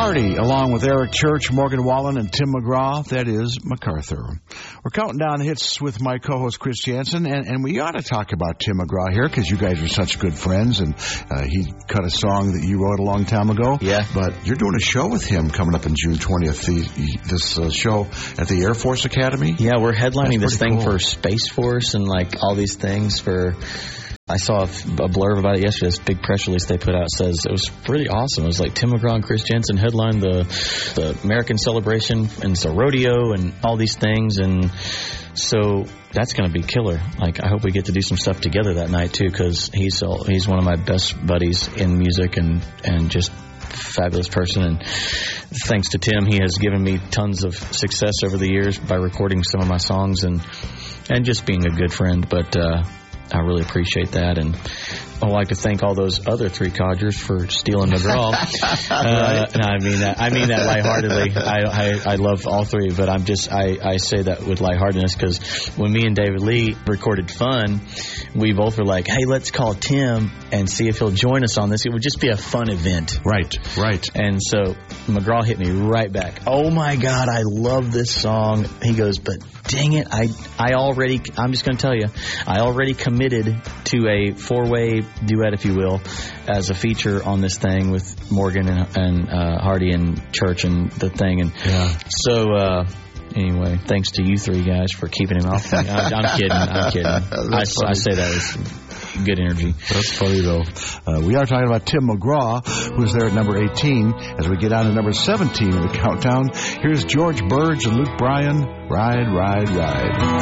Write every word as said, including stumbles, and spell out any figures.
Hardy, along with Eric Church, Morgan Wallen, and Tim McGraw. That is MacArthur. We're counting down hits with my co-host Chris Jansen, and, and we ought to talk about Tim McGraw here because you guys are such good friends, and uh, he cut a song that you wrote a long time ago. Yeah. But you're doing a show with him coming up on June twentieth, the, this uh, show at the Air Force Academy. Yeah, we're headlining That's this thing cool. for Space Force and like all these things for... I saw a, a blurb about it yesterday. This big press release they put out says it was pretty awesome. It was like Tim McGraw and Chris Jensen headlined the the American celebration, and it's a rodeo and all these things, and so that's going to be killer. Like, I hope we get to do some stuff together that night too, because he's all, he's one of my best buddies in music and and just fabulous person. And thanks to Tim, he has given me tons of success over the years by recording some of my songs and and just being a good friend. But uh I really appreciate that, and I'd like to thank all those other three codgers for stealing McGraw. uh, and I mean that. I mean that lightheartedly. I, I I love all three, but I'm just I, I say that with lightheartedness because when me and David Lee recorded "Fun," we both were like, "Hey, let's call Tim and see if he'll join us on this. It would just be a fun event." Right, right. And so McGraw hit me right back. Oh my God, I love this song. He goes, but dang it, I I already. I'm just going to tell you, I already committed to a four-way duet, if you will, as a feature on this thing with Morgan and, and uh, Hardy and Church and the thing. And yeah. so, uh, anyway, thanks to you three guys for keeping him off me. I'm, I'm kidding. I'm kidding. I, I say that with good energy. That's funny, though. Uh, we are talking about Tim McGraw, who's there at number eighteen. As we get on to number seventeen in the countdown, here's George Burge and Luke Bryan, Ride, Ride, Ride.